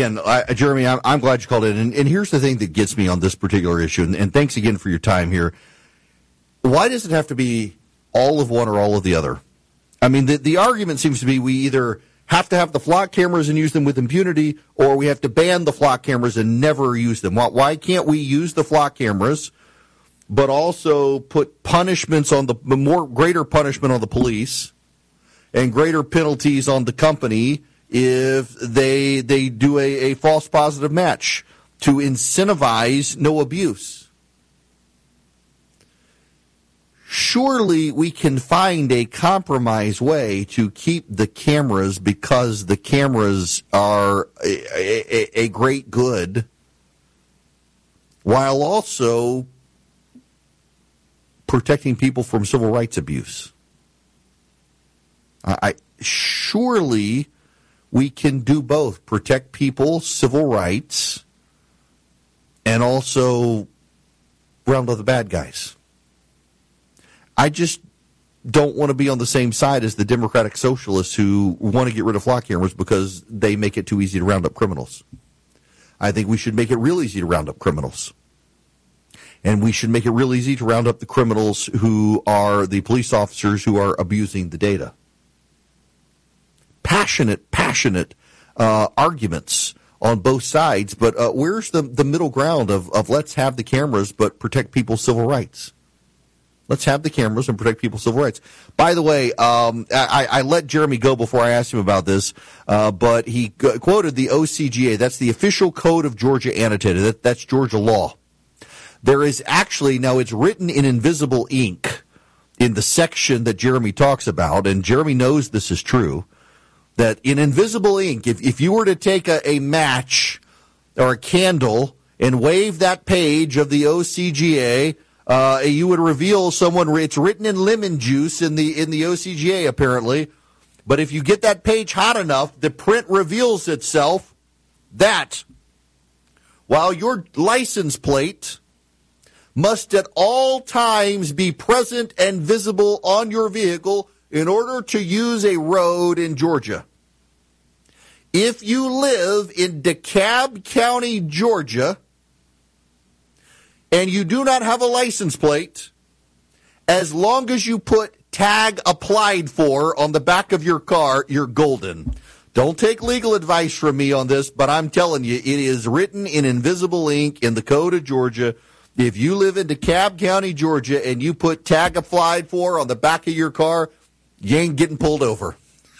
again, Jeremy, I'm glad you called in. And here's the thing that gets me on this particular issue, and thanks again for your time here. Why does it have to be all of one or all of the other? I mean, the argument seems to be we either have to have the flock cameras and use them with impunity, or we have to ban the flock cameras and never use them. Why can't we use the flock cameras, but also put punishments on greater punishment on the police and greater penalties on the company if they do a false positive match to incentivize no abuse? Surely we can find a compromise way to keep the cameras, because the cameras are a great good, while also protecting people from civil rights abuse. Surely we can do both, protect people's civil rights and also round up the bad guys. I just don't want to be on the same side as the Democratic Socialists who want to get rid of flock cameras because they make it too easy to round up criminals. I think we should make it real easy to round up criminals. And we should make it real easy to round up the criminals who are the police officers who are abusing the data. Passionate arguments on both sides, but where's the middle ground of let's have the cameras but protect people's civil rights? Let's have the cameras and protect people's civil rights. By the way, I let Jeremy go before I asked him about this, but he quoted the OCGA. That's the official code of Georgia annotated. That's Georgia law. There is actually, now it's written in invisible ink in the section that Jeremy talks about, and Jeremy knows this is true, that in invisible ink, if you were to take a match or a candle and wave that page of the OCGA, you would reveal someone. It's written in lemon juice in the OCGA apparently, but if you get that page hot enough, the print reveals itself that while your license plate must at all times be present and visible on your vehicle in order to use a road in Georgia. If you live in DeKalb County, Georgia, and you do not have a license plate, as long as you put tag applied for on the back of your car, you're golden. Don't take legal advice from me on this, but I'm telling you, it is written in invisible ink in the code of Georgia. If you live in DeKalb County, Georgia, and you put tag applied for on the back of your car, you ain't getting pulled over.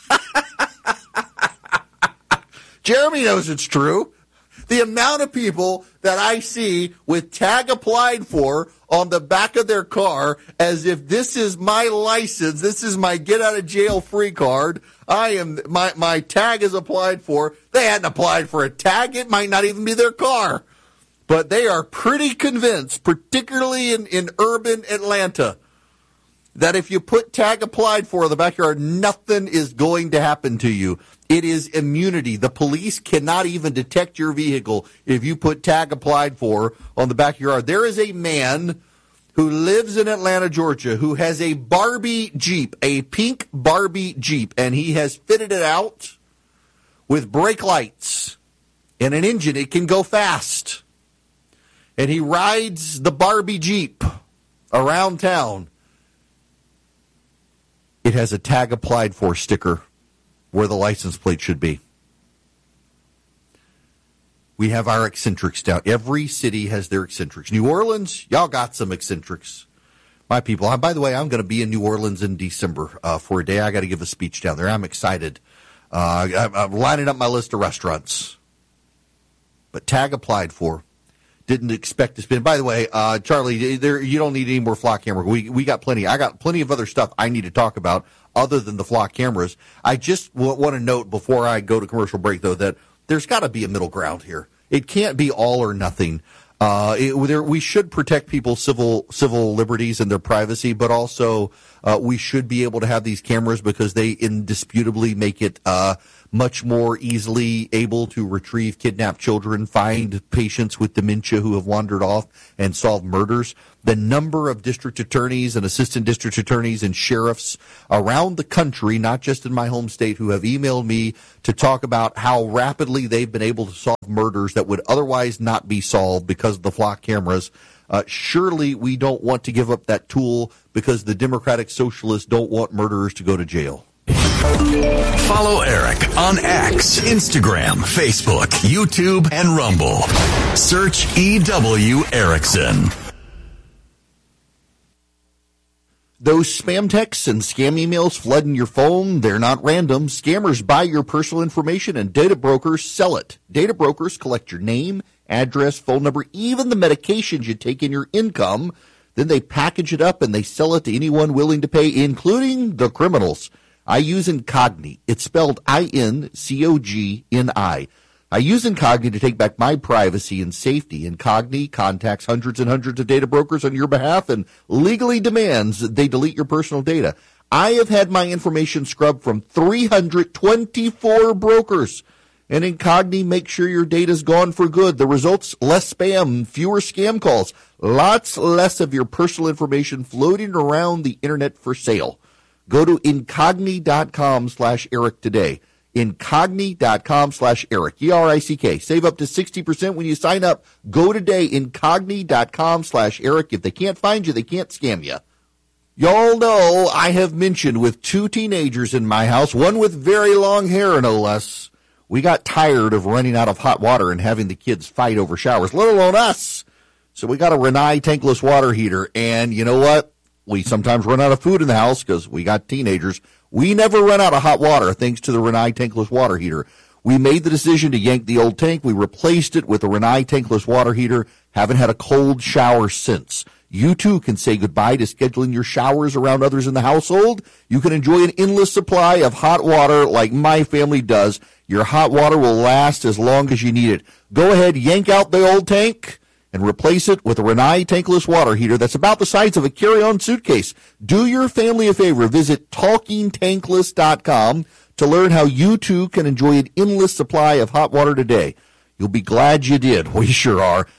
Jeremy knows it's true. The amount of people that I see with tag applied for on the back of their car as if this is my license, this is my get out of jail free card. My tag is applied for. They hadn't applied for a tag. It might not even be their car. But they are pretty convinced, particularly in urban Atlanta, that if you put tag applied for in the backyard, nothing is going to happen to you. It is immunity. The police cannot even detect your vehicle if you put tag applied for on the back of your yard. There is a man who lives in Atlanta, Georgia, who has a Barbie Jeep, a pink Barbie Jeep, and he has fitted it out with brake lights and an engine. It can go fast. And he rides the Barbie Jeep around town. It has a tag applied for sticker where the license plate should be. We have our eccentrics down. Every city has their eccentrics. New Orleans, y'all got some eccentrics. My people, by the way, I'm going to be in New Orleans in December for a day. I got to give a speech down there. I'm excited. I'm lining up my list of restaurants. But tag applied for. Didn't expect to spend. By the way, Charlie, you don't need any more flock camera. We got plenty. I got plenty of other stuff I need to talk about other than the flock cameras. I just want to note before I go to commercial break, though, that there's got to be a middle ground here. It can't be all or nothing. We should protect people's civil liberties and their privacy, but also we should be able to have these cameras because they indisputably make it much more easily able to retrieve kidnapped children, find patients with dementia who have wandered off, and solve murders. The number of district attorneys and assistant district attorneys and sheriffs around the country, not just in my home state, who have emailed me to talk about how rapidly they've been able to solve murders that would otherwise not be solved because of the flock cameras. Surely we don't want to give up that tool because the Democratic Socialists don't want murderers to go to jail. Follow Eric on X, Instagram, Facebook, YouTube, and Rumble. Search E.W. Erickson. Those spam texts and scam emails flooding your phone, they're not random. Scammers buy your personal information and data brokers sell it. Data brokers collect your name, address, phone number, even the medications you take in your income. Then they package it up and they sell it to anyone willing to pay, including the criminals. I use Incogni. It's spelled I-N-C-O-G-N-I. I use Incogni to take back my privacy and safety. Incogni contacts hundreds and hundreds of data brokers on your behalf and legally demands that they delete your personal data. I have had my information scrubbed from 324 brokers. And Incogni makes sure your data's gone for good. The results, less spam, fewer scam calls, lots less of your personal information floating around the internet for sale. Go to Incogni.com/Eric today. Incogni.com/Eric, E-R-I-C-K. Save up to 60% when you sign up. Go today, Incogni.com/Eric. If they can't find you, they can't scam you. Y'all know I have mentioned with 2 teenagers in my house, one with very long hair, no less. We got tired of running out of hot water and having the kids fight over showers, let alone us. So we got a Rinnai tankless water heater, and you know what? We sometimes run out of food in the house because we got teenagers. We never run out of hot water thanks to the Rinnai tankless water heater. We made the decision to yank the old tank. We replaced it with a Rinnai tankless water heater. Haven't had a cold shower since. You too can say goodbye to scheduling your showers around others in the household. You can enjoy an endless supply of hot water like my family does. Your hot water will last as long as you need it. Go ahead, yank out the old tank and replace it with a Rinnai tankless water heater that's about the size of a carry-on suitcase. Do your family a favor. Visit TalkingTankless.com to learn how you too can enjoy an endless supply of hot water today. You'll be glad you did. We sure are.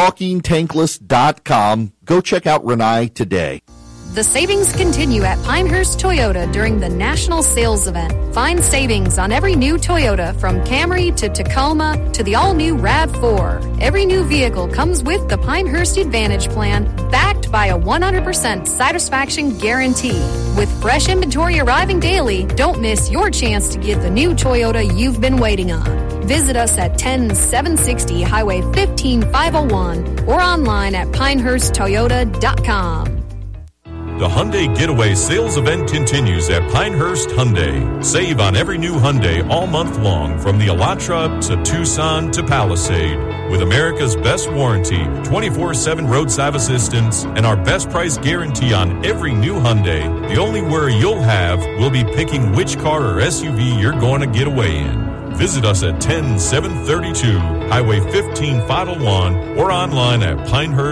TalkingTankless.com. Go check out Rinnai today. The savings continue at Pinehurst Toyota during the National Sales Event. Find savings on every new Toyota, from Camry to Tacoma to the all-new RAV4. Every new vehicle comes with the Pinehurst Advantage Plan, backed by a 100% satisfaction guarantee. With fresh inventory arriving daily, don't miss your chance to get the new Toyota you've been waiting on. Visit us at 10760 Highway 15501 or online at pinehursttoyota.com. The Hyundai Getaway sales event continues at Pinehurst Hyundai. Save on every new Hyundai all month long, from the Elantra to Tucson to Palisade. With America's best warranty, 24/7 roadside assistance, and our best price guarantee on every new Hyundai, the only worry you'll have will be picking which car or SUV you're going to get away in. Visit us at 10732 Highway 15501 or online at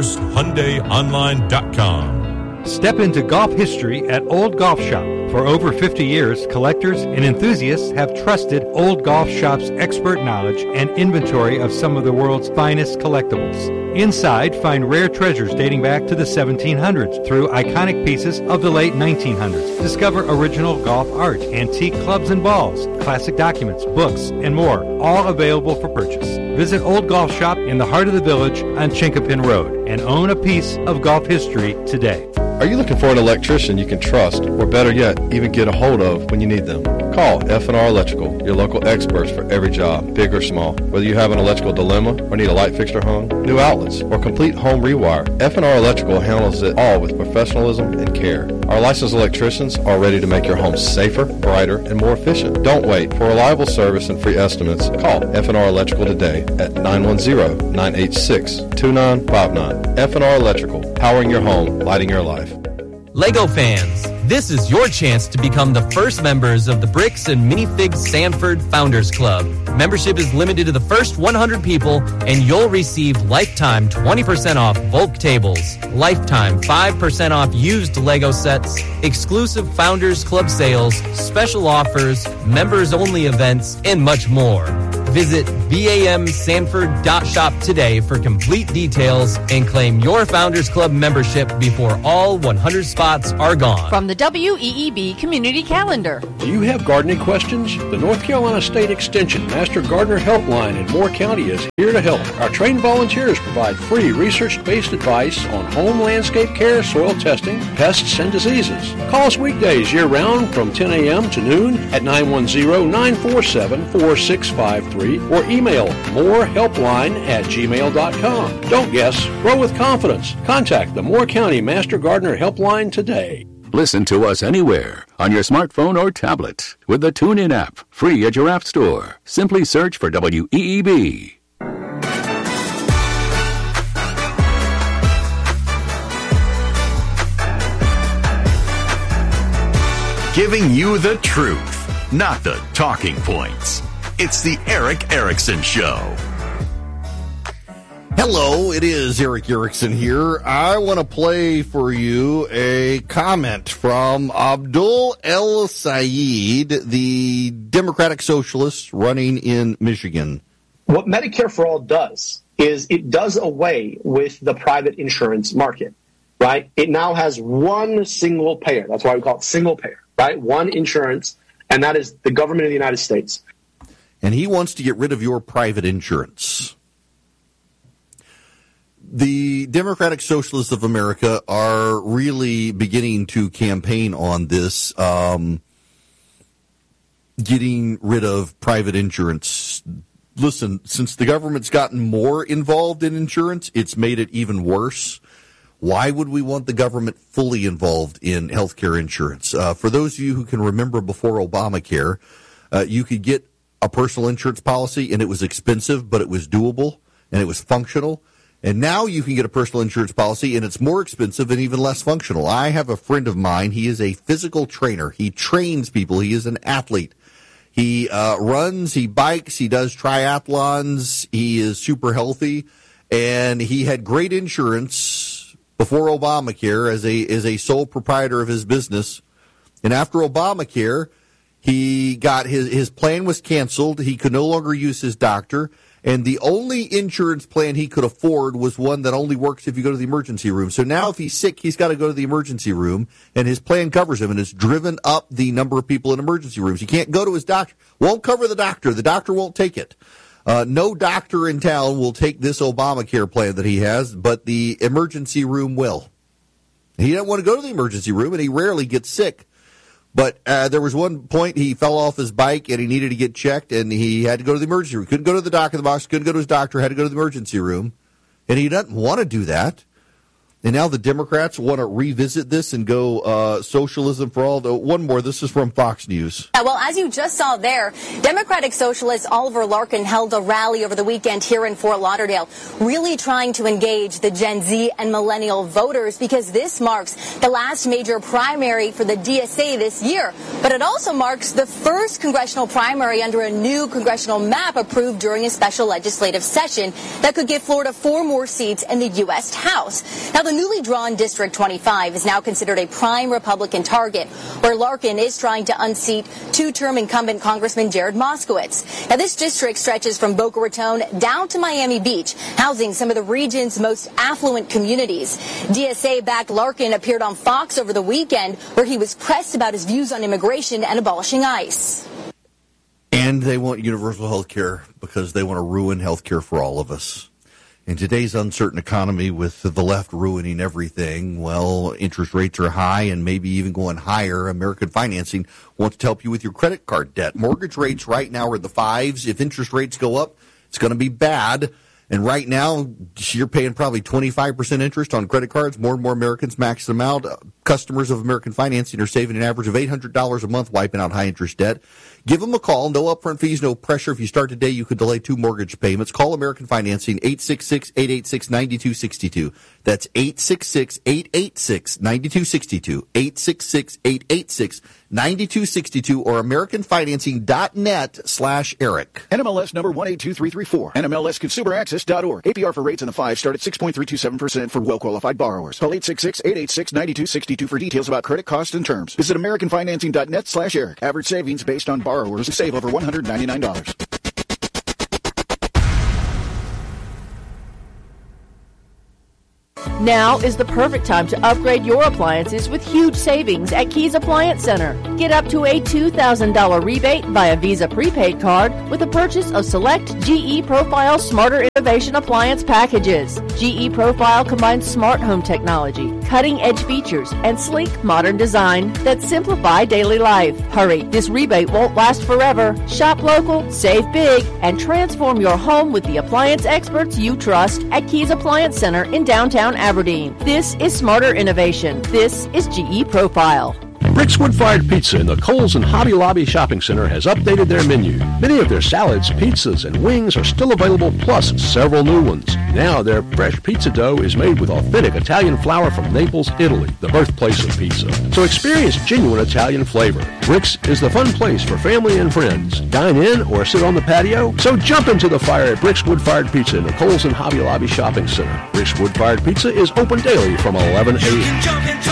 PinehurstHyundaiOnline.com. Step into golf history at Old Golf Shop. For over 50 years, collectors and enthusiasts have trusted Old Golf Shop's expert knowledge and inventory of some of the world's finest collectibles. Inside, find rare treasures dating back to the 1700s through iconic pieces of the late 1900s. Discover original golf art, antique clubs and balls, classic documents, books, and more, all available for purchase. Visit Old Golf Shop in the heart of the village on Chinkapin Road and own a piece of golf history today. Are you looking for an electrician you can trust, or better yet, even get a hold of when you need them? Call F&R Electrical, your local experts for every job, big or small. Whether you have an electrical dilemma or need a light fixture hung, new outlets, or complete home rewire, F&R Electrical handles it all with professionalism and care. Our licensed electricians are ready to make your home safer, brighter, and more efficient. Don't wait. For reliable service and free estimates, call F&R Electrical today at 910-986-2959. F&R Electrical, powering your home, lighting your life. Lego fans, This is your chance to become the first members of the Bricks and Minifigs Sanford Founders Club. Membership is limited to the first 100 people, and you'll receive lifetime 20% off bulk tables, lifetime 5% off used Lego sets, exclusive Founders Club sales, special offers, members-only events, and much more. Visit bamsanford.shop today for complete details and claim your Founders Club membership before all 100 spots are gone. From the WEEB Community Calendar. Do you have gardening questions? The North Carolina State Extension Master Gardener Helpline in Moore County is here to help. Our trained volunteers provide free research-based advice on home landscape care, soil testing, pests, and diseases. Call us weekdays year-round from 10 a.m. to noon at 910-947-4653 or email morehelpline@gmail.com. Don't guess, grow with confidence. Contact the Moore County Master Gardener Helpline today. Listen to us anywhere on your smartphone or tablet with the TuneIn app, free at your app store. Simply search for WEEB. Giving you the truth, not the talking points. It's the Eric Erickson Show. Hello, it is Eric Erickson here. I want to play for you a comment from Abdul El Sayed, the Democratic Socialist running in Michigan. What Medicare for All does is it does away with the private insurance market, right? It now has one single payer. That's why we call it single payer, right? One insurance, and that is the government of the United States. And he wants to get rid of your private insurance. The Democratic Socialists of America are really beginning to campaign on this, getting rid of private insurance. Listen, since the government's gotten more involved in insurance, it's made it even worse. Why would we want the government fully involved in healthcare insurance? For those of you who can remember before Obamacare, you could get a personal insurance policy, and it was expensive, but it was doable, and it was functional. And now you can get a personal insurance policy, and it's more expensive and even less functional. I have a friend of mine. He is a physical trainer. He trains people. He is an athlete. He runs, he bikes, he does triathlons. He is super healthy, and he had great insurance before Obamacare as a sole proprietor of his business. And after Obamacare, he got his plan was canceled. He could no longer use his doctor. And the only insurance plan he could afford was one that only works if you go to the emergency room. So now if he's sick, he's got to go to the emergency room, and his plan covers him, and it's driven up the number of people in emergency rooms. He can't go to his doctor. Won't cover the doctor. The doctor won't take it. No doctor in town will take this Obamacare plan that he has, but the emergency room will. He doesn't want to go to the emergency room, and he rarely gets sick. But there was one point he fell off his bike and he needed to get checked, and he had to go to the emergency room. Couldn't go to the doc in the box, couldn't go to his doctor, had to go to the emergency room. And he doesn't want to do that. And now the Democrats want to revisit this and go socialism for all. One more. This is from Fox News. Well, as you just saw there, Democratic Socialist Oliver Larkin held a rally over the weekend here in Fort Lauderdale, really trying to engage the Gen Z and millennial voters because this marks the last major primary for the DSA this year. But it also marks the first congressional primary under a new congressional map approved during a special legislative session that could give Florida 4 more seats in the U.S. House. Now, the newly drawn District 25 is now considered a prime Republican target, where Larkin is trying to unseat two-term incumbent Congressman Jared Moskowitz. Now, this district stretches from Boca Raton down to Miami Beach, housing some of the region's most affluent communities. DSA-backed Larkin appeared on Fox over the weekend, where he was pressed about his views on immigration and abolishing ICE. And they want universal health care because they want to ruin health care for all of us. In today's uncertain economy with the left ruining everything, well, interest rates are high and maybe even going higher. American Financing wants to help you with your credit card debt. Mortgage rates right now are the 5s. If interest rates go up, it's going to be bad. And right now, you're paying probably 25% interest on credit cards. More and more Americans max them out. Customers of American Financing are saving an average of $800 a month wiping out high-interest debt. Give them a call. No upfront fees, no pressure. If you start today, you could delay 2 mortgage payments. Call American Financing, 866-886-9262. That's 866-886-9262. 866-886-9262 or AmericanFinancing.net/Eric. NMLS number 182334. NMLSConsumerAccess.org. APR for rates in the 5 start at 6.327% for well-qualified borrowers. Call 866-886-9262 for details about credit costs and terms. Visit AmericanFinancing.net/Eric. Average savings based on borrowers save over $199. Now is the perfect time to upgrade your appliances with huge savings at Keys Appliance Center. Get up to a $2,000 rebate via Visa prepaid card with the purchase of select GE Profile Smarter Innovation Appliance packages. GE Profile combines smart home technology, cutting-edge features, and sleek modern design that simplify daily life. Hurry, this rebate won't last forever. Shop local, save big, and transform your home with the appliance experts you trust at Keys Appliance Center in downtown Aberdeen. This is smarter innovation. This is GE Profile. Brick's Wood-Fired Pizza in the Kohl's and Hobby Lobby Shopping Center has updated their menu. Many of their salads, pizzas, and wings are still available, plus several new ones. Now their fresh pizza dough is made with authentic Italian flour from Naples, Italy, the birthplace of pizza. So experience genuine Italian flavor. Brick's is the fun place for family and friends. Dine in or sit on the patio. So jump into the fire at Brick's Wood-Fired Pizza in the Kohl's and Hobby Lobby Shopping Center. Brick's Wood-Fired Pizza is open daily from 11 a.m.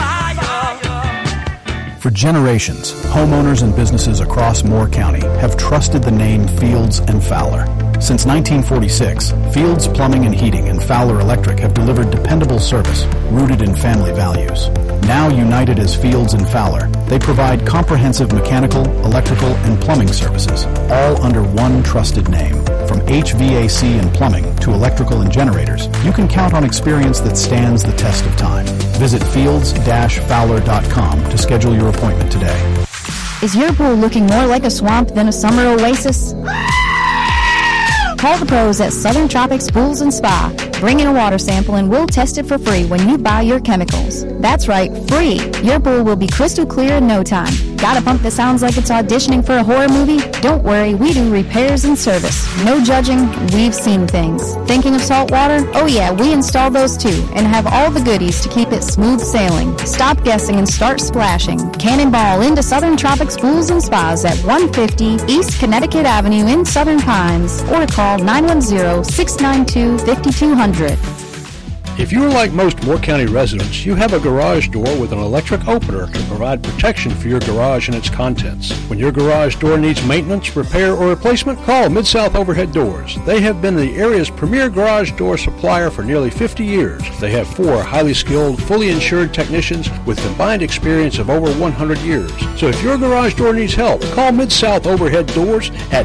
For generations, homeowners and businesses across Moore County have trusted the name Fields and Fowler. Since 1946, Fields Plumbing and Heating and Fowler Electric have delivered dependable service rooted in family values. Now united as Fields and Fowler, they provide comprehensive mechanical, electrical, and plumbing services, all under one trusted name. From HVAC and plumbing to electrical and generators, you can count on experience that stands the test of time. Visit fields-fowler.com to schedule your appointment today. Is your pool looking more like a swamp than a summer oasis? Call the pros at Southern Tropics Pools and Spa. Bring in a water sample and we'll test it for free when you buy your chemicals. That's right, free. Your pool will be crystal clear in no time. Got a pump that sounds like it's auditioning for a horror movie? Don't worry, we do repairs and service. No judging, we've seen things. Thinking of salt water? Oh yeah, we install those too and have all the goodies to keep it smooth sailing. Stop guessing and start splashing. Cannonball into Southern Tropics Pools and Spas at 150 East Connecticut Avenue in Southern Pines or call 910-692-5200. If you are like most Moore County residents, you have a garage door with an electric opener to provide protection for your garage and its contents. When your garage door needs maintenance, repair, or replacement, call Mid-South Overhead Doors. They have been the area's premier garage door supplier for nearly 50 years. They have 4 highly skilled, fully insured technicians with combined experience of over 100 years. So if your garage door needs help, call Mid-South Overhead Doors at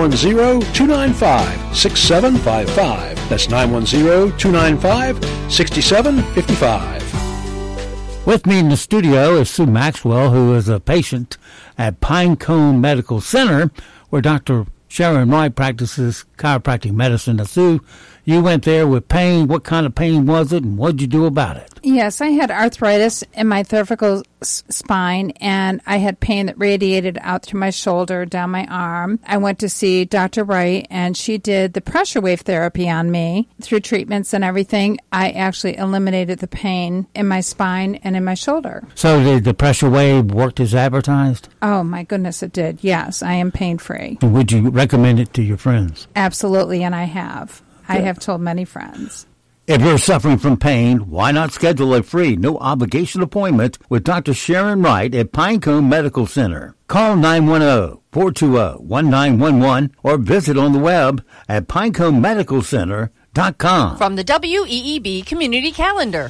910-295-6755. That's 910-295-6755. With me in the studio is Sue Maxwell, who is a patient at Pinecone Medical Center, where Dr. Sharon Wright practices chiropractic medicine. Now, Sue, you went there with pain. What kind of pain was it, and what did you do about it? Yes, I had arthritis in my cervical spine, and I had pain that radiated out through my shoulder, down my arm. I went to see Dr. Wright, and she did the pressure wave therapy on me. Through treatments and everything, I actually eliminated the pain in my spine and in my shoulder. So did the pressure wave work as advertised? Oh, my goodness, it did. Yes, I am pain-free. And would you recommend it to your friends? Absolutely, and I have. I have told many friends. If you're suffering from pain, why not schedule a free, no-obligation appointment with Dr. Sharon Wright at Pinecone Medical Center? Call 910-420-1911 or visit on the web at pineconemedicalcenter.com. From the WEEB Community Calendar.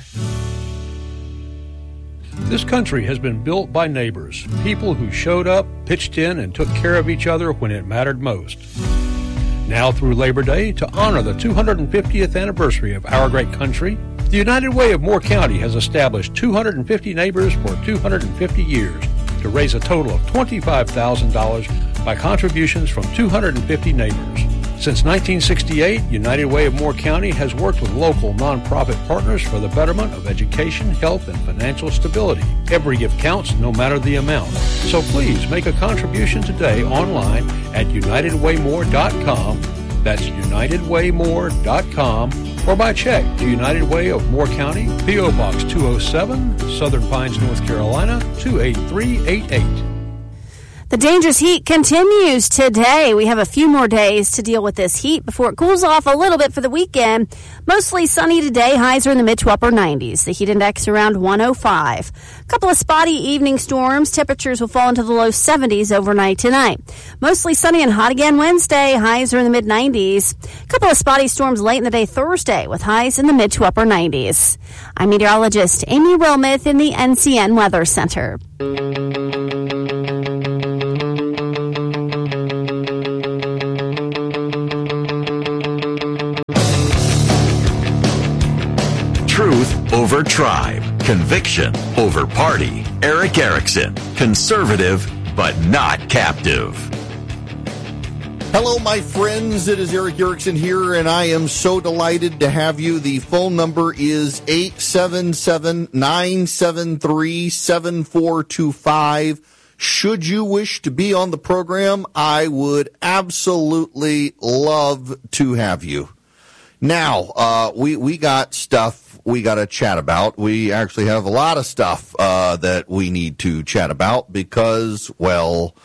This country has been built by neighbors, people who showed up, pitched in, and took care of each other when it mattered most. Now through Labor Day, to honor the 250th anniversary of our great country, the United Way of Moore County has established 250 neighbors for 250 years to raise a total of $25,000 by contributions from 250 neighbors. Since 1968, United Way of Moore County has worked with local nonprofit partners for the betterment of education, health, and financial stability. Every gift counts, no matter the amount. So please make a contribution today online at UnitedWayMore.com. That's UnitedWayMore.com, or by check to United Way of Moore County, P.O. Box 207, Southern Pines, North Carolina, 28388. The dangerous heat continues today. We have a few more days to deal with this heat before it cools off a little bit for the weekend. Mostly sunny today. Highs are in the mid to upper 90s. The heat index around 105. A couple of spotty evening storms. Temperatures will fall into the low 70s overnight tonight. Mostly sunny and hot again Wednesday. Highs are in the mid 90s. A couple of spotty storms late in the day Thursday with highs in the mid to upper 90s. I'm meteorologist Amy Wilmuth in the NCN Weather Center. Truth over tribe. Conviction over party. Eric Erickson. Conservative, but not captive. Hello, my friends. It is Eric Erickson here, and I am so delighted to have you. The phone number is 877-973-7425. Should you wish to be on the program, I would absolutely love to have you. Now, we got stuff we got to chat about. We actually have a lot of stuff that we need to chat about because, well,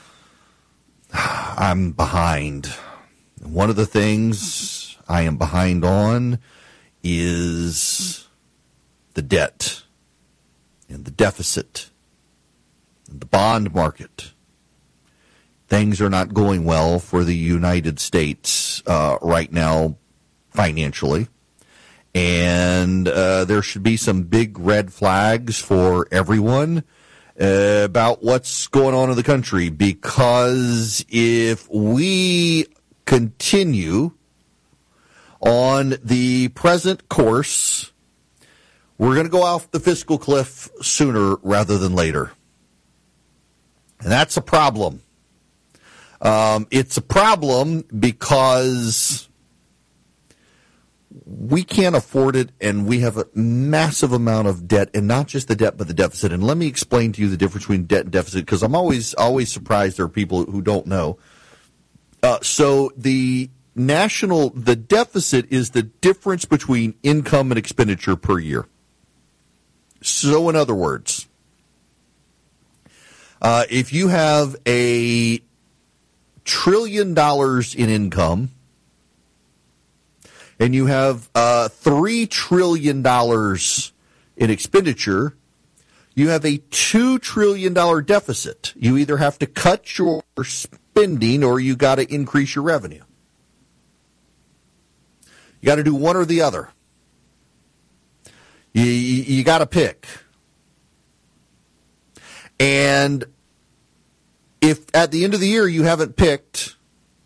I'm behind. One of the things I am behind on is the debt and the deficit and the bond market. Things are not going well for the United States right now financially. And there should be some big red flags for everyone about what's going on in the country, because if we continue on the present course, we're going to go off the fiscal cliff sooner rather than later. And that's a problem. It's a problem because we can't afford it, and we have a massive amount of debt, and not just the debt, but the deficit. And let me explain to you the difference between debt and deficit, because I'm always surprised there are people who don't know. So the deficit is the difference between income and expenditure per year. So in other words, if you have $1 trillion in income, and you have $3 trillion in expenditure, you have a $2 trillion deficit. You either have to cut your spending or you got to increase your revenue. You got to do one or the other. You got to pick. And if at the end of the year you haven't picked,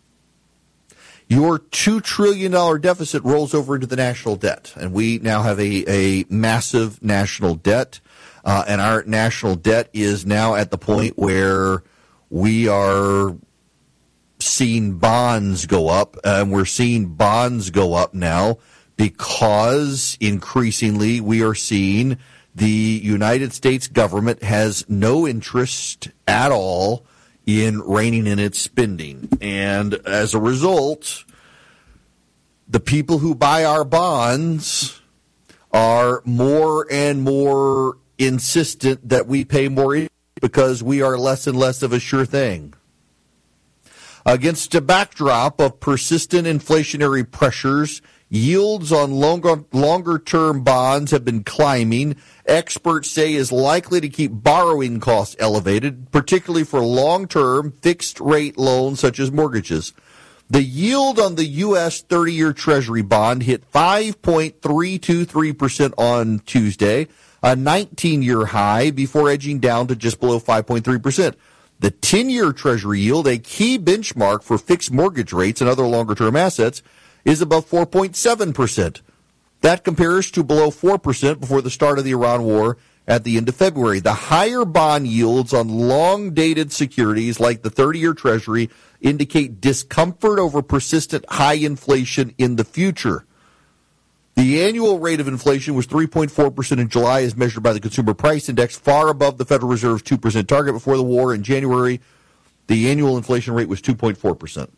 your $2 trillion deficit rolls over into the national debt. And we now have a massive national debt. And our national debt is now at the point where we are seeing bonds go up. And we're seeing bonds go up now because increasingly we are seeing the United States government has no interest at all in reining in its spending. And as a result, the people who buy our bonds are more and more insistent that we pay more interest because we are less and less of a sure thing. Against a backdrop of persistent inflationary pressures, yields on longer-term bonds have been climbing. Experts say is likely to keep borrowing costs elevated, particularly for long-term fixed-rate loans such as mortgages. The yield on the U.S. 30-year Treasury bond hit 5.323% on Tuesday, a 19-year high, before edging down to just below 5.3%. The 10-year Treasury yield, a key benchmark for fixed mortgage rates and other longer-term assets, is above 4.7%. That compares to below 4% before the start of the Iran war at the end of February. The higher bond yields on long-dated securities like the 30-year Treasury indicate discomfort over persistent high inflation in the future. The annual rate of inflation was 3.4% in July as measured by the Consumer Price Index, far above the Federal Reserve's 2% target before the war. In January, the annual inflation rate was 2.4%.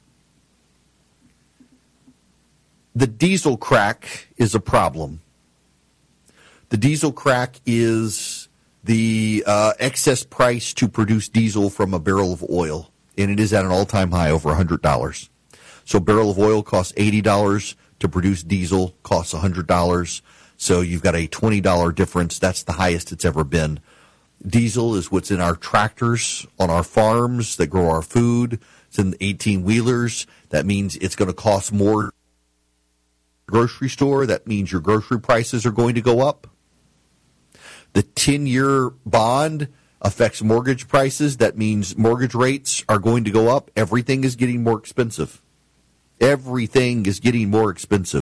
The diesel crack is a problem. The diesel crack is the excess price to produce diesel from a barrel of oil, and it is at an all-time high, over $100. So a barrel of oil costs $80 to produce diesel, costs $100. So you've got a $20 difference. That's the highest it's ever been. Diesel is what's in our tractors on our farms that grow our food. It's in the 18-wheelers. That means it's going to cost more grocery store. That means your grocery prices are going to go up. The 10-year bond affects mortgage prices. That means mortgage rates are going to go up. Everything is getting more expensive. Everything is getting more expensive.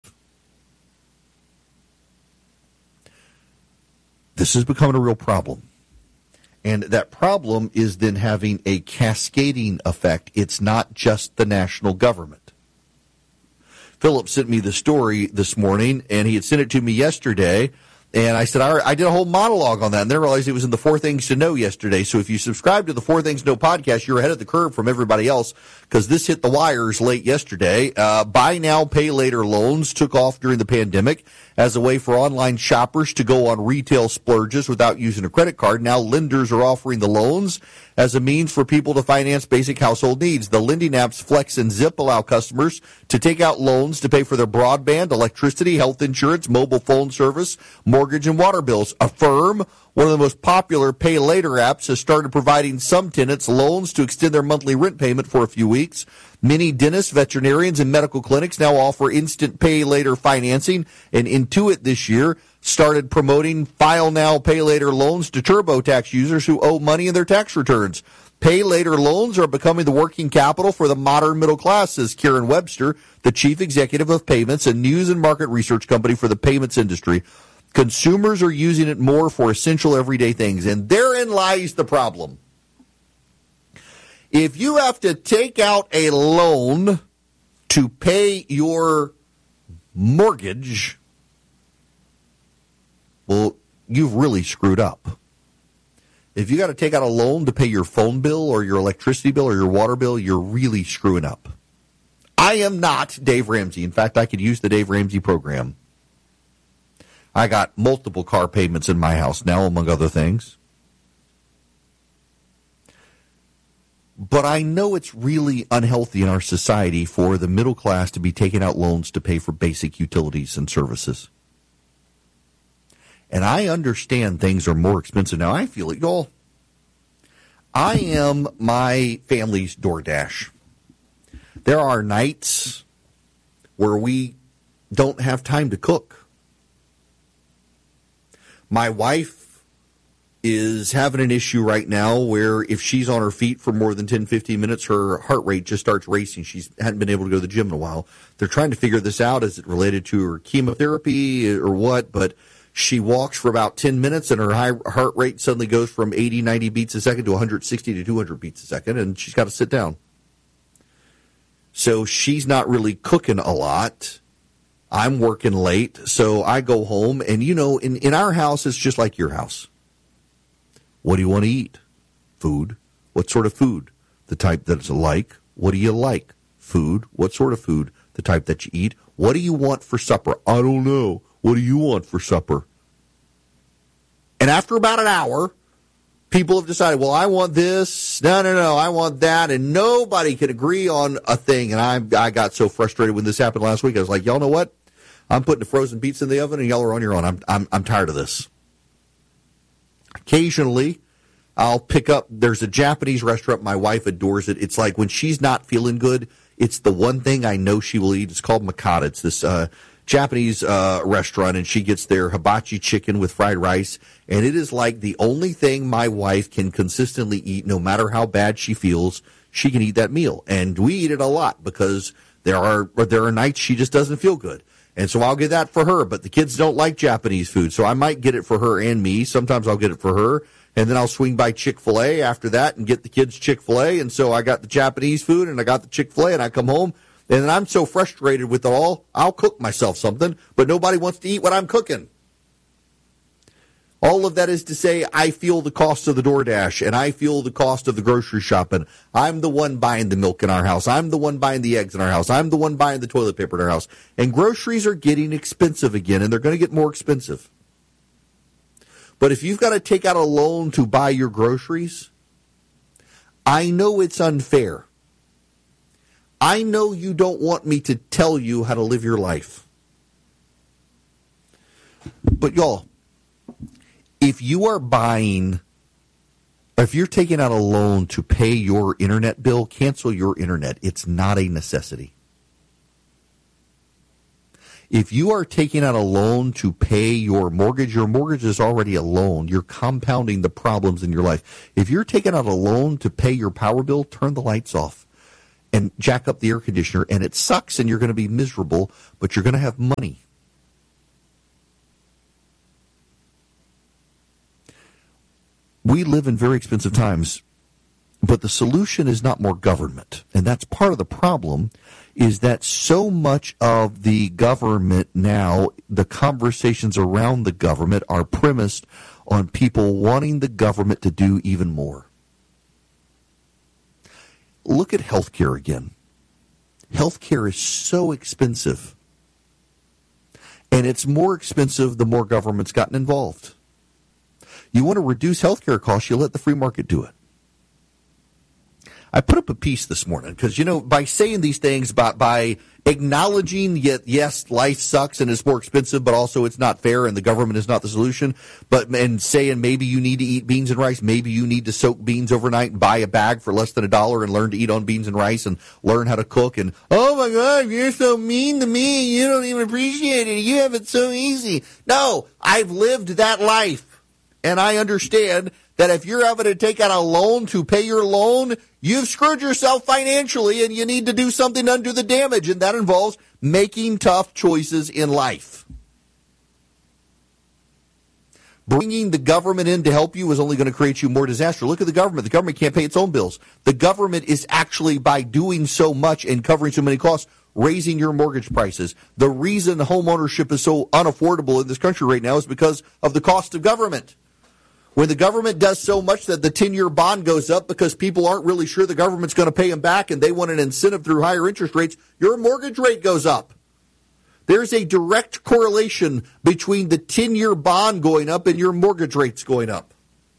This is becoming a real problem. And that problem is then having a cascading effect. It's not just the national government. Philip sent me the story this morning, and he had sent it to me yesterday. And I said, I did a whole monologue on that, and then I realized it was in the 4 Things to Know yesterday. So if you subscribe to the 4 Things to Know podcast, you're ahead of the curve from everybody else, because this hit the wires late yesterday. Buy now, pay later loans took off during the pandemic as a way for online shoppers to go on retail splurges without using a credit card. Now lenders are offering the loans as a means for people to finance basic household needs. The lending apps Flex and Zip allow customers to take out loans to pay for their broadband, electricity, health insurance, mobile phone service, mortgage, and water bills. Affirm, one of the most popular pay later apps, has started providing some tenants loans to extend their monthly rent payment for a few weeks. Many dentists, veterinarians, and medical clinics now offer instant pay later financing, and Intuit this year started promoting file now, pay later loans to TurboTax users who owe money in their tax returns. Pay later loans are becoming the working capital for the modern middle class, says Karen Webster, the chief executive of Payments, a news and market research company for the payments industry. Consumers are using it more for essential everyday things, and therein lies the problem. If you have to take out a loan to pay your mortgage, well, you've really screwed up. If you got to take out a loan to pay your phone bill or your electricity bill or your water bill, you're really screwing up. I am not Dave Ramsey. In fact, I could use the Dave Ramsey program. I got multiple car payments in my house now, among other things. But I know it's really unhealthy in our society for the middle class to be taking out loans to pay for basic utilities and services. And I understand things are more expensive now. I feel it, y'all. I am my family's DoorDash. There are nights where we don't have time to cook. My wife is having an issue right now where if she's on her feet for more than 10, 15 minutes, her heart rate just starts racing. She hadn't been able to go to the gym in a while. They're trying to figure this out. Is it related to her chemotherapy or what? But she walks for about 10 minutes and her heart rate suddenly goes from 80, 90 beats a second to 160 to 200 beats a second, and she's got to sit down. So she's not really cooking a lot. I'm working late, so I go home, and in our house, it's just like your house. What do you want to eat? Food. What sort of food? The type that's like. What do you like? Food. What sort of food? The type that you eat. What do you want for supper? I don't know. What do you want for supper? And after about an hour, people have decided, well, I want this. No, I want that. And nobody can agree on a thing. And I got so frustrated when this happened last week. I was like, y'all know what? I'm putting the frozen pizza in the oven, and y'all are on your own. I'm tired of this. Occasionally, I'll pick up, there's a Japanese restaurant, my wife adores it. It's like when she's not feeling good, it's the one thing I know she will eat. It's called Mikata. It's this Japanese restaurant, and she gets their hibachi chicken with fried rice, and it is like the only thing my wife can consistently eat, no matter how bad she feels. She can eat that meal, and we eat it a lot because there are nights she just doesn't feel good. And so I'll get that for her, but the kids don't like Japanese food, so I might get it for her and me. Sometimes I'll get it for her, and then I'll swing by Chick-fil-A after that and get the kids Chick-fil-A, and so I got the Japanese food and I got the Chick-fil-A, and I come home, and then I'm so frustrated with it all, I'll cook myself something, but nobody wants to eat what I'm cooking. All of that is to say, I feel the cost of the DoorDash, and I feel the cost of the grocery shopping. I'm the one buying the milk in our house. I'm the one buying the eggs in our house. I'm the one buying the toilet paper in our house. And groceries are getting expensive again, and they're going to get more expensive. But if you've got to take out a loan to buy your groceries, I know it's unfair. I know you don't want me to tell you how to live your life. But y'all, if you are buying, if you're taking out a loan to pay your internet bill, cancel your internet. It's not a necessity. If you are taking out a loan to pay your mortgage is already a loan. You're compounding the problems in your life. If you're taking out a loan to pay your power bill, turn the lights off and jack up the air conditioner. And it sucks and you're going to be miserable, but you're going to have money. We live in very expensive times, but the solution is not more government. And that's part of the problem, is that so much of the government now, the conversations around the government are premised on people wanting the government to do even more. Look at healthcare again. Healthcare is so expensive. And it's more expensive the more government's gotten involved. You want to reduce healthcare costs, you let the free market do it. I put up a piece this morning because, by saying these things, by acknowledging, yes, life sucks and it's more expensive, but also it's not fair and the government is not the solution, and saying maybe you need to eat beans and rice, maybe you need to soak beans overnight and buy a bag for less than $1 and learn to eat on beans and rice and learn how to cook, and, oh my God, you're so mean to me, you don't even appreciate it, you have it so easy. No, I've lived that life. And I understand that if you're having to take out a loan to pay your loan, you've screwed yourself financially and you need to do something to undo the damage. And that involves making tough choices in life. Bringing the government in to help you is only going to create you more disaster. Look at the government. The government can't pay its own bills. The government is actually, by doing so much and covering so many costs, raising your mortgage prices. The reason home ownership is so unaffordable in this country right now is because of the cost of government. When the government does so much that the 10-year bond goes up because people aren't really sure the government's going to pay them back and they want an incentive through higher interest rates, your mortgage rate goes up. There's a direct correlation between the 10-year bond going up and your mortgage rates going up.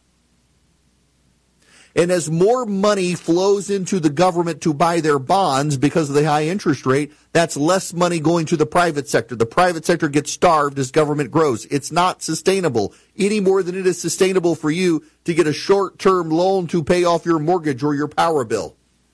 And as more money flows into the government to buy their bonds because of the high interest rate, that's less money going to the private sector. The private sector gets starved as government grows. It's not sustainable any more than it is sustainable for you to get a short-term loan to pay off your mortgage or your power bill.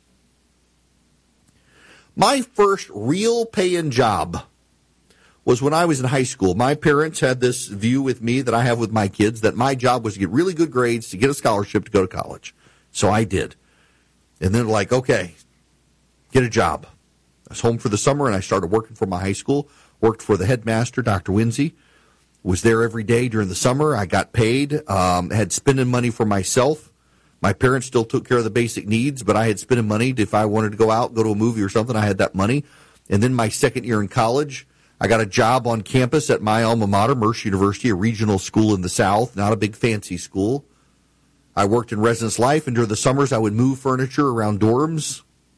My first real paying job was when I was in high school. My parents had this view with me that I have with my kids, that my job was to get really good grades to get a scholarship to go to college. So I did. And then like, okay, get a job. I was home for the summer and I started working for my high school, worked for the headmaster, Dr. Winsey, was there every day during the summer. I got paid, had spending money for myself. My parents still took care of the basic needs, but I had spending money. If I wanted to go out, go to a movie or something, I had that money. And then my second year in college, I got a job on campus at my alma mater, Mercer University, a regional school in the South, not a big fancy school. I worked in residence life, and during the summers I would move furniture around dorms.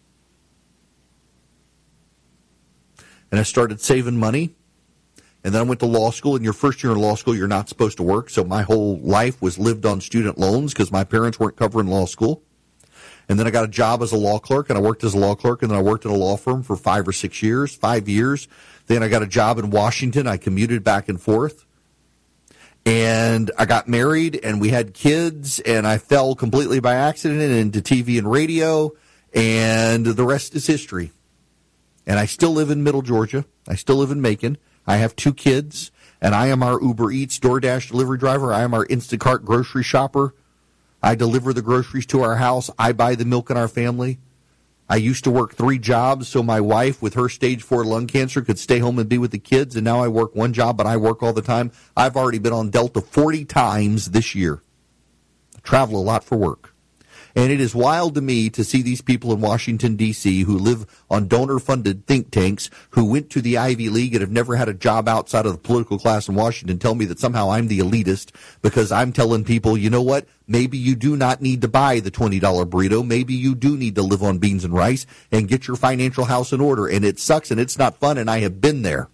And I started saving money. And then I went to law school. In your first year in law school, you're not supposed to work. So my whole life was lived on student loans because my parents weren't covering law school. And then I got a job as a law clerk, and I worked as a law clerk, and then I worked in a law firm for 5 or 6 years, 5 years. Then I got a job in Washington. I commuted back and forth. And I got married, and we had kids, and I fell completely by accident into TV and radio, and the rest is history. And I still live in Middle Georgia. I still live in Macon. I have 2 kids, and I am our Uber Eats DoorDash delivery driver. I am our Instacart grocery shopper. I deliver the groceries to our house. I buy the milk in our family. I used to work 3 jobs so my wife with her stage 4 lung cancer could stay home and be with the kids, and now I work 1 job, but I work all the time. I've already been on Delta 40 times this year. I travel a lot for work. And it is wild to me to see these people in Washington, D.C., who live on donor-funded think tanks, who went to the Ivy League and have never had a job outside of the political class in Washington, tell me that somehow I'm the elitist because I'm telling people, you know what, maybe you do not need to buy the $20 burrito. Maybe you do need to live on beans and rice and get your financial house in order. And it sucks and it's not fun, and I have been there.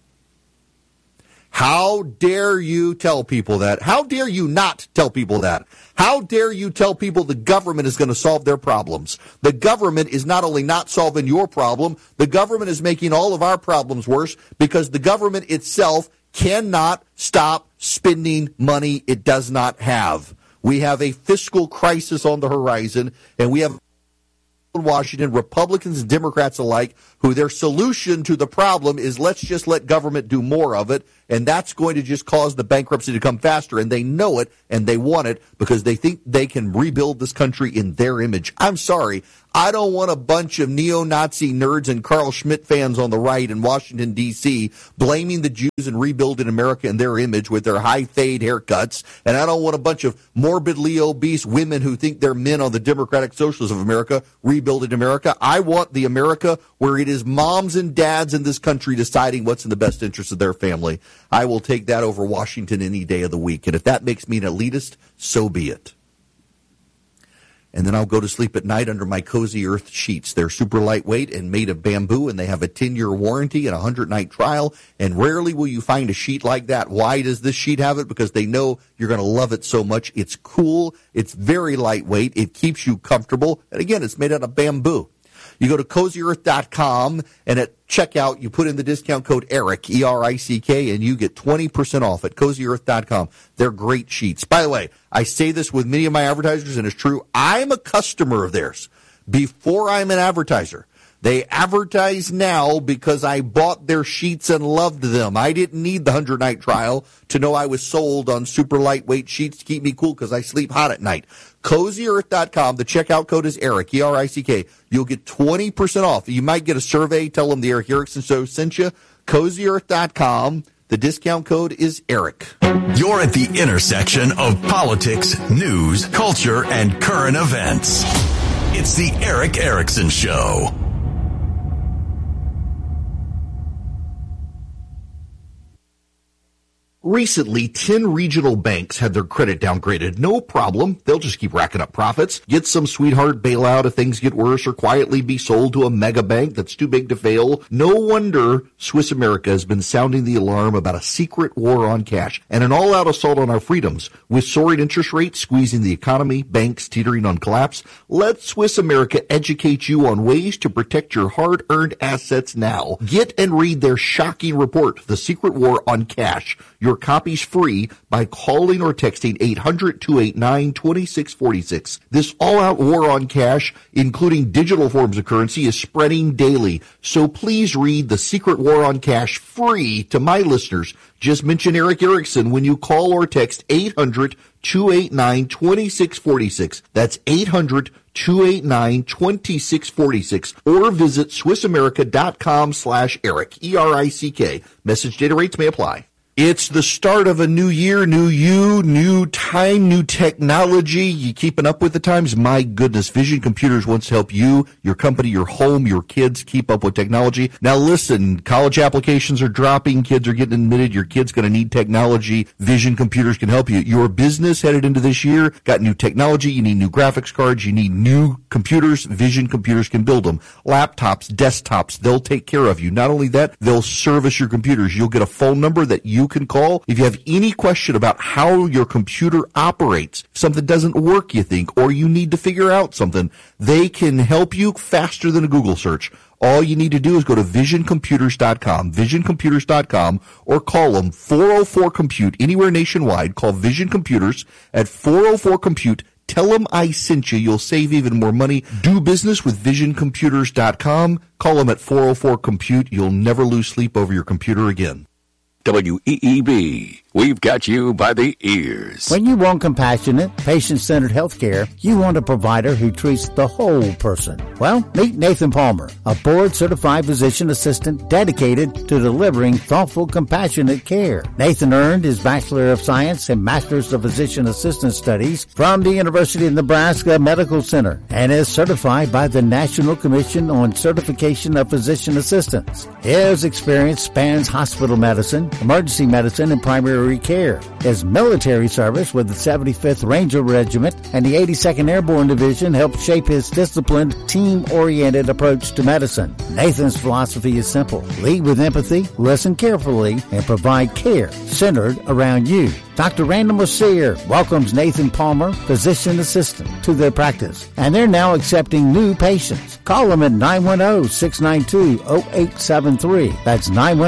How dare you tell people that? How dare you not tell people that? How dare you tell people the government is going to solve their problems? The government is not only not solving your problem, the government is making all of our problems worse because the government itself cannot stop spending money it does not have. We have a fiscal crisis on the horizon, and we have in Washington, Republicans and Democrats alike, who their solution to the problem is let's just let government do more of it, and that's going to just cause the bankruptcy to come faster, and they know it, and they want it because they think they can rebuild this country in their image. I'm sorry. I don't want a bunch of neo-Nazi nerds and Carl Schmitt fans on the right in Washington, D.C. blaming the Jews and rebuilding America in their image with their high fade haircuts. And I don't want a bunch of morbidly obese women who think they're men on the Democratic Socialists of America rebuilding America. I want the America where it is moms and dads in this country deciding what's in the best interest of their family. I will take that over Washington any day of the week. And if that makes me an elitist, so be it. And then I'll go to sleep at night under my Cozy Earth sheets. They're super lightweight and made of bamboo, and they have a 10-year warranty and a 100-night trial. And rarely will you find a sheet like that. Why does this sheet have it? Because they know you're going to love it so much. It's cool. It's very lightweight. It keeps you comfortable. And again, it's made out of bamboo. You go to CozyEarth.com, and at checkout, you put in the discount code ERIC, E-R-I-C-K, and you get 20% off at CozyEarth.com. They're great sheets. By the way, I say this with many of my advertisers, and it's true. I'm a customer of theirs before I'm an advertiser. They advertise now because I bought their sheets and loved them. I didn't need the 100-night trial to know I was sold on super lightweight sheets to keep me cool because I sleep hot at night. CozyEarth.com. The checkout code is ERIC, E-R-I-C-K. You'll get 20% off. You might get a survey. Tell them the Eric Erickson Show sent you. CozyEarth.com. The discount code is ERIC. You're at the intersection of politics, news, culture, and current events. It's the Eric Erickson Show. Recently, 10 regional banks had their credit downgraded. No problem. They'll just keep racking up profits. Get some sweetheart bailout if things get worse, or quietly be sold to a mega bank that's too big to fail. No wonder Swiss America has been sounding the alarm about a secret war on cash and an all-out assault on our freedoms. With soaring interest rates squeezing the economy, banks teetering on collapse, let Swiss America educate you on ways to protect your hard-earned assets now. Get and read their shocking report, The Secret War on Cash. Your copy's free by calling or texting 800-289-2646. This all-out war on cash, including digital forms of currency, is spreading daily. So please read The Secret War on Cash free to my listeners. Just mention Eric Erickson when you call or text 800-289-2646. That's 800-289-2646. Or visit SwissAmerica.com/Eric, E-R-I-C-K. Message data rates may apply. It's the start of a new year, new you, new time, new technology. You keeping up with the times? My goodness, Vision Computers wants to help you, your company, your home, your kids keep up with technology. Now listen, college applications are dropping, kids are getting admitted, your kid's going to need technology. Vision Computers can help you. Your business headed into this year, got new technology, you need new graphics cards, you need new computers. Vision Computers can build them. Laptops, desktops, they'll take care of you. Not only that, they'll service your computers. You'll get a phone number that you can call if you have any question about how your computer operates. Something doesn't work, you think, or you need to figure out something. They can help you faster than a Google search. All you need to do is go to visioncomputers.com, visioncomputers.com, or call them 404-COMPUTE anywhere nationwide. Call Vision Computers at 404-COMPUTE. Tell them I sent you. You'll save even more money. Do business with visioncomputers.com. Call them at 404-COMPUTE. You'll never lose sleep over your computer again. WEEB, we've got you by the ears. When you want compassionate, patient-centered health care, you want a provider who treats the whole person. Well, meet Nathan Palmer, a board-certified physician assistant dedicated to delivering thoughtful, compassionate care. Nathan earned his Bachelor of Science and Master's of Physician Assistant Studies from the University of Nebraska Medical Center and is certified by the National Commission on Certification of Physician Assistants. His experience spans hospital medicine, emergency medicine, and primary care. His military service with the 75th Ranger Regiment and the 82nd Airborne Division helped shape his disciplined, team-oriented approach to medicine. Nathan's philosophy is simple. Lead with empathy, listen carefully, and provide care centered around you. Dr. Randall Mercier welcomes Nathan Palmer, physician assistant, to their practice, and they're now accepting new patients. Call them at 910-692-0873. That's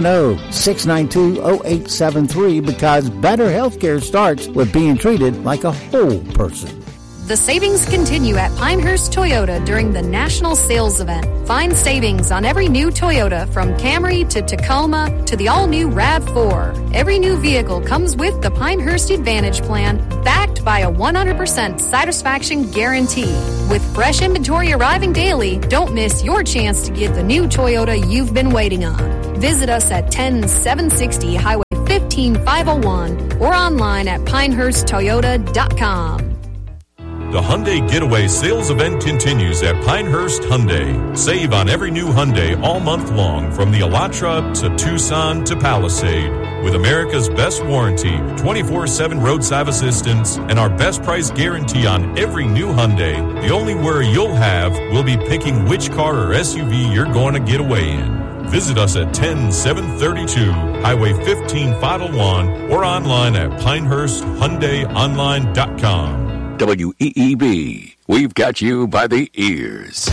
910-692-0873 because better health care starts with being treated like a whole person. The savings continue at Pinehurst Toyota during the National Sales Event. Find savings on every new Toyota from Camry to Tacoma to the all-new RAV4. Every new vehicle comes with the Pinehurst Advantage Plan, backed by a 100% satisfaction guarantee. With fresh inventory arriving daily, don't miss your chance to get the new Toyota you've been waiting on. Visit us at 10760 Highway 15501 or online at pinehursttoyota.com. The Hyundai Getaway sales event continues at Pinehurst Hyundai. Save on every new Hyundai all month long from the Elantra to Tucson to Palisade. With America's best warranty, 24/7 roadside assistance, and our best price guarantee on every new Hyundai, the only worry you'll have will be picking which car or SUV you're going to get away in. Visit us at 10732 Highway 15501 or online at PinehurstHyundaiOnline.com. WEEB, we've got you by the ears.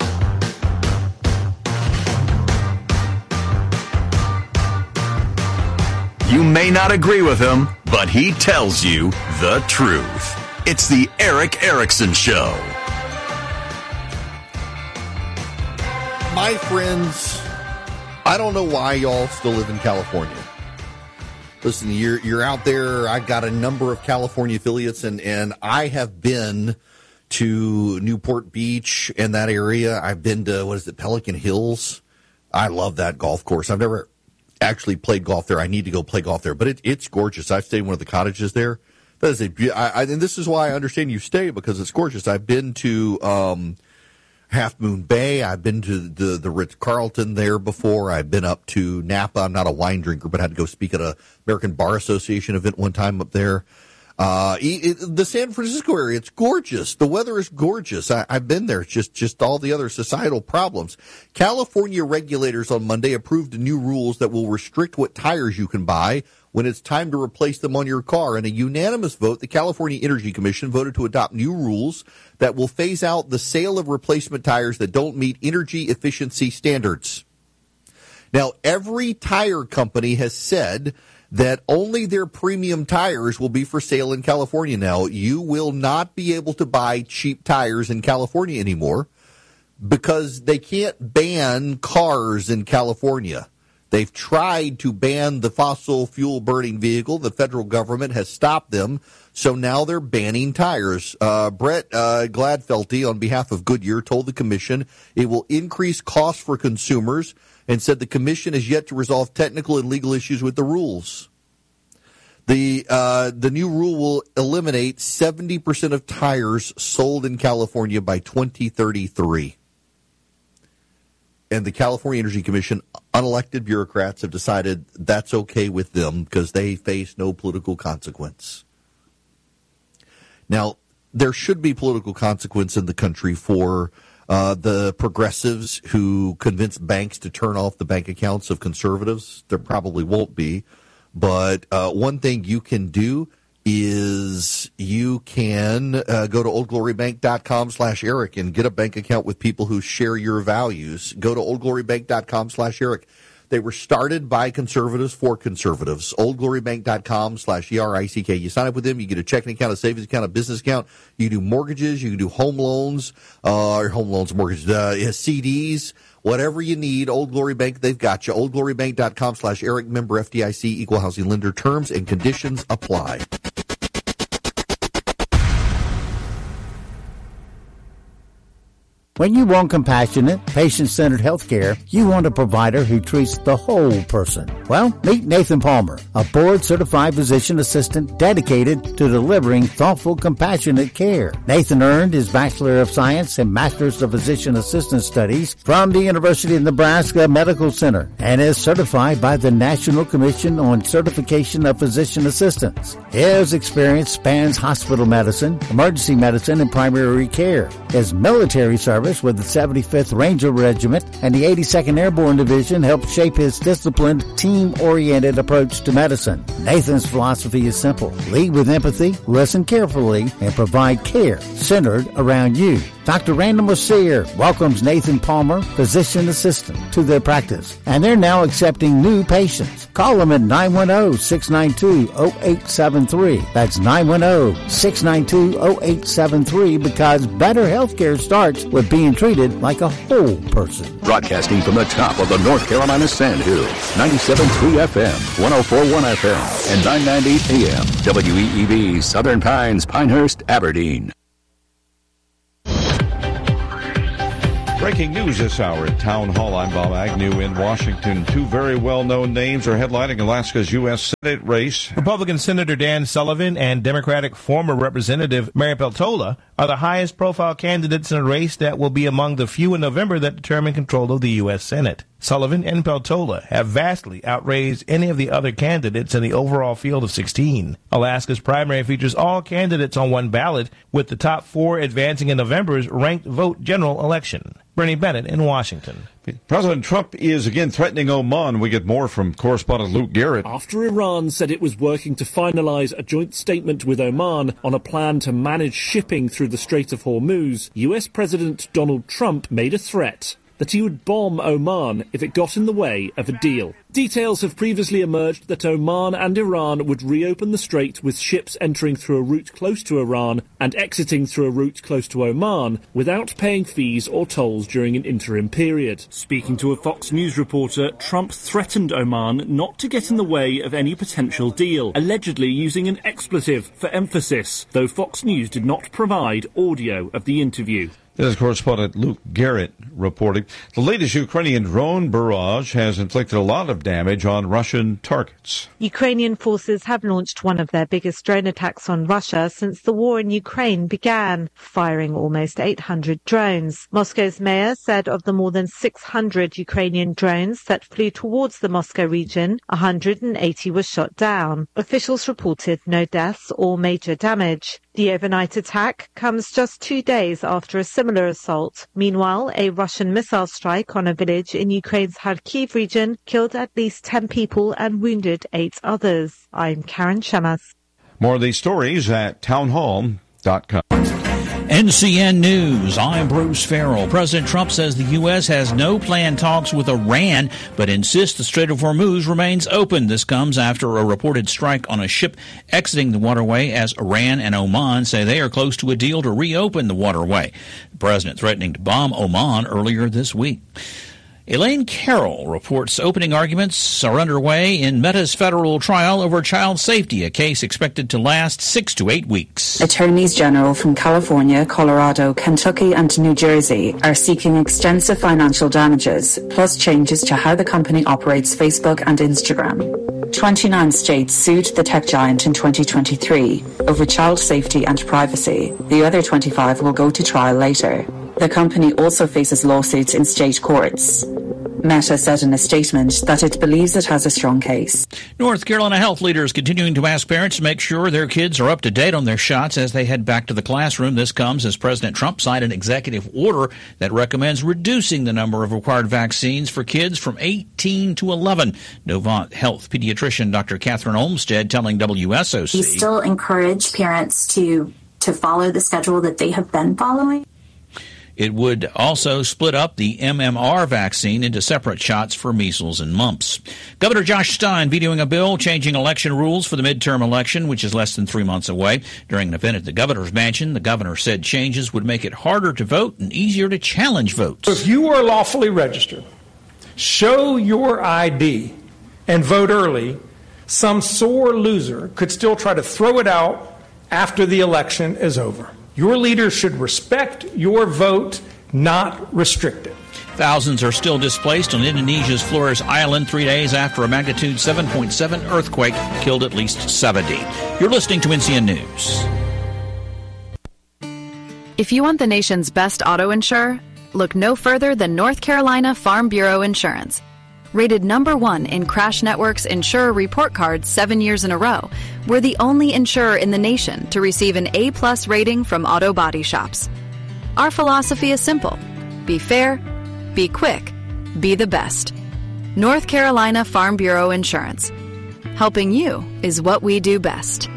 You may not agree with him, but he tells you the truth. It's the Eric Erickson Show. My friends, I don't know why y'all still live in California. Listen, you're out there. I've got a number of California affiliates, and I have been to Newport Beach and that area. I've been to, Pelican Hills. I love that golf course. I've never actually played golf there. I need to go play golf there, but it's gorgeous. I've stayed in one of the cottages there. That is and this is why I understand you stay, because it's gorgeous. I've been to Half Moon Bay. I've been to the Ritz-Carlton there before. I've been up to Napa. I'm not a wine drinker, but I had to go speak at a American Bar Association event one time up there. The San Francisco area, it's gorgeous. The weather is gorgeous. I've been there. It's just all the other societal problems. California regulators on Monday approved new rules that will restrict what tires you can buy when it's time to replace them on your car. In a unanimous vote, the California Energy Commission voted to adopt new rules that will phase out the sale of replacement tires that don't meet energy efficiency standards. Now, every tire company has said that only their premium tires will be for sale in California now. You will not be able to buy cheap tires in California anymore because they can't ban cars in California. They've tried to ban the fossil fuel burning vehicle. The federal government has stopped them. So now they're banning tires. Brett Gladfelty, on behalf of Goodyear, told the commission it will increase costs for consumers and said the commission has yet to resolve technical and legal issues with the rules. The new rule will eliminate 70% of tires sold in California by 2033. And the California Energy Commission, unelected bureaucrats, have decided that's okay with them because they face no political consequence. Now, there should be political consequence in the country for the progressives who convince banks to turn off the bank accounts of conservatives. There probably won't be. But one thing you can do is you can go to oldglorybank.com/Eric and get a bank account with people who share your values. Go to oldglorybank.com/Eric. They were started by conservatives for conservatives. OldGloryBank.com/ERICK. You sign up with them, you get a checking account, a savings account, a business account. You can do mortgages, you can do home loans, mortgages, CDs, whatever you need. Old Glory Bank, they've got you. OldGloryBank.com/Eric, member FDIC, equal housing lender. Terms and conditions apply. When you want compassionate, patient-centered health care, you want a provider who treats the whole person. Well, meet Nathan Palmer, a board-certified physician assistant dedicated to delivering thoughtful, compassionate care. Nathan earned his Bachelor of Science and Master's of Physician Assistant Studies from the University of Nebraska Medical Center and is certified by the National Commission on Certification of Physician Assistants. His experience spans hospital medicine, emergency medicine, and primary care. His military service with the 75th Ranger Regiment and the 82nd Airborne Division helped shape his disciplined, team-oriented approach to medicine. Nathan's philosophy is simple. Lead with empathy, listen carefully, and provide care centered around you. Dr. Randall Mercier welcomes Nathan Palmer, physician assistant, to their practice, and they're now accepting new patients. Call them at 910-692-0873. That's 910-692-0873 because better health care starts with being treated like a whole person. Broadcasting from the top of the North Carolina Sandhills, 97.3 FM, 104.1 FM, and 990 AM, WEEB, Southern Pines, Pinehurst, Aberdeen. Breaking news this hour at Town Hall. I'm Bob Agnew in Washington. Two very well-known names are headlining Alaska's U.S. Senate race. Republican Senator Dan Sullivan and Democratic former Representative Mary Peltola are the highest-profile candidates in a race that will be among the few in November that determine control of the U.S. Senate. Sullivan and Peltola have vastly outraised any of the other candidates in the overall field of 16. Alaska's primary features all candidates on one ballot, with the top four advancing in November's ranked vote general election. Bernie Bennett in Washington. President Trump is again threatening Oman. We get more from correspondent Luke Garrett. After Iran said it was working to finalize a joint statement with Oman on a plan to manage shipping through the Strait of Hormuz, U.S. President Donald Trump made a threat that he would bomb Oman if it got in the way of a deal. Details have previously emerged that Oman and Iran would reopen the strait with ships entering through a route close to Iran and exiting through a route close to Oman without paying fees or tolls during an interim period. Speaking to a Fox News reporter, Trump threatened Oman not to get in the way of any potential deal, allegedly using an expletive for emphasis, though Fox News did not provide audio of the interview. This is correspondent Luke Garrett reporting. The latest Ukrainian drone barrage has inflicted a lot of damage on Russian targets. Ukrainian forces have launched one of their biggest drone attacks on Russia since the war in Ukraine began, firing almost 800 drones. Moscow's mayor said of the more than 600 Ukrainian drones that flew towards the Moscow region, 180 were shot down. Officials reported no deaths or major damage. The overnight attack comes just 2 days after a similar assault. Meanwhile, a Russian missile strike on a village in Ukraine's Kharkiv region killed at least 10 people and wounded 8 others. I'm Karen Shemas. More of these stories at townhall.com. NCN News, I'm Bruce Farrell. President Trump says the U.S. has no planned talks with Iran, but insists the Strait of Hormuz remains open. This comes after a reported strike on a ship exiting the waterway as Iran and Oman say they are close to a deal to reopen the waterway. The president threatening to bomb Oman earlier this week. Elaine Carroll reports opening arguments are underway in Meta's federal trial over child safety, a case expected to last 6 to 8 weeks. Attorneys general from California, Colorado, Kentucky, and New Jersey are seeking extensive financial damages, plus changes to how the company operates Facebook and Instagram. 29 states sued the tech giant in 2023 over child safety and privacy. The other 25 will go to trial later. The company also faces lawsuits in state courts. Meta said in a statement that it believes it has a strong case. North Carolina health leaders continuing to ask parents to make sure their kids are up to date on their shots as they head back to the classroom. This comes as President Trump signed an executive order that recommends reducing the number of required vaccines for kids from 18 to 11. Novant Health pediatrician Dr. Catherine Olmstead telling WSOC. We still encourage parents to follow the schedule that they have been following. It would also split up the MMR vaccine into separate shots for measles and mumps. Governor Josh Stein vetoing a bill changing election rules for the midterm election, which is less than 3 months away. During an event at the governor's mansion, the governor said changes would make it harder to vote and easier to challenge votes. If you are lawfully registered, show your ID, and vote early, some sore loser could still try to throw it out after the election is over. Your leaders should respect your vote, not restrict it. Thousands are still displaced on Indonesia's Flores Island 3 days after a magnitude 7.7 earthquake killed at least 70. You're listening to NCN News. If you want the nation's best auto insurer, look no further than North Carolina Farm Bureau Insurance. Rated #1 in Crash Network's Insurer Report Card 7 years in a row, we're the only insurer in the nation to receive an A+ rating from auto body shops. Our philosophy is simple. Be fair, be quick, be the best. North Carolina Farm Bureau Insurance. Helping you is what we do best.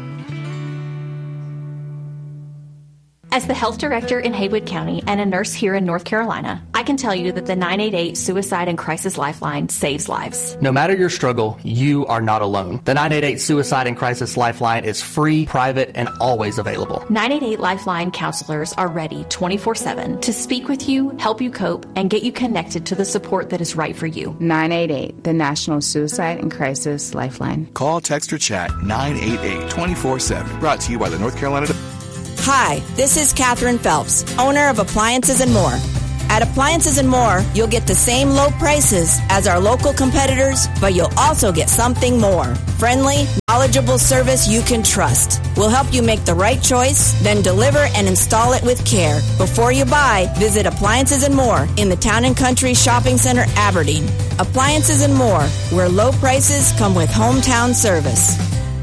As the health director in Haywood County and a nurse here in North Carolina, I can tell you that the 988 Suicide and Crisis Lifeline saves lives. No matter your struggle, you are not alone. The 988 Suicide and Crisis Lifeline is free, private, and always available. 988 Lifeline counselors are ready 24/7 to speak with you, help you cope, and get you connected to the support that is right for you. 988, the National Suicide and Crisis Lifeline. Call, text, or chat 988 24/7. Brought to you by the North Carolina... Hi, this is Catherine Phelps, owner of Appliances and More. At Appliances and More, you'll get the same low prices as our local competitors, but you'll also get something more. Friendly, knowledgeable service you can trust. We'll help you make the right choice, then deliver and install it with care. Before you buy, visit Appliances and More in the Town and Country Shopping Center, Aberdeen. Appliances and More, where low prices come with hometown service.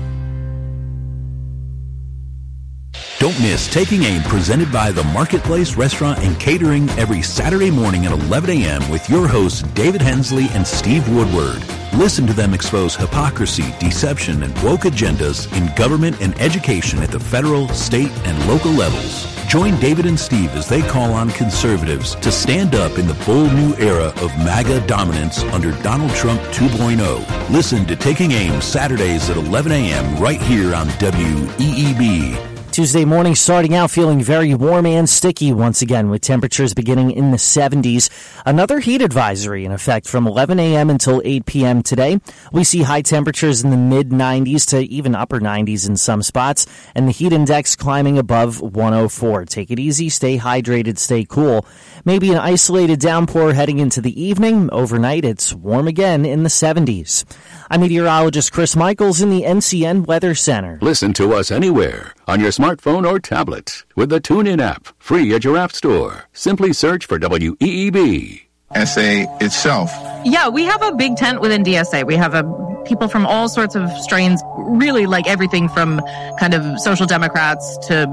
Don't miss Taking Aim, presented by the Marketplace Restaurant and Catering, every Saturday morning at 11 a.m. with your hosts David Hensley and Steve Woodward. Listen to them expose hypocrisy, deception, and woke agendas in government and education at the federal, state, and local levels. Join David and Steve as they call on conservatives to stand up in the bold new era of MAGA dominance under Donald Trump 2.0. Listen to Taking Aim Saturdays at 11 a.m. right here on WEEB. Tuesday morning starting out feeling very warm and sticky once again with temperatures beginning in the 70s. Another heat advisory in effect from 11 a.m. until 8 p.m. today. We see high temperatures in the mid-90s to even upper 90s in some spots, and the heat index climbing above 104. Take it easy, stay hydrated, stay cool. Maybe an isolated downpour heading into the evening. Overnight, it's warm again in the 70s. I'm meteorologist Chris Michaels in the NCN Weather Center. Listen to us anywhere on your smartphone or tablet with the TuneIn app, free at your app store. Simply search for WEEB. SA itself. Yeah, we have a big tent within DSA. We have people from all sorts of strains, really like everything from kind of social democrats to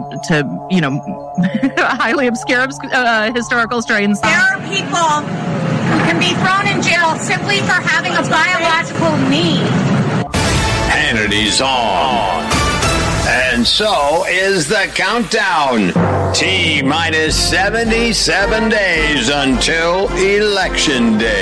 highly obscure historical strains. There are people who can be thrown in jail simply for having a biological need. Hannity's on. And so is the countdown. T-minus 77 days until Election Day.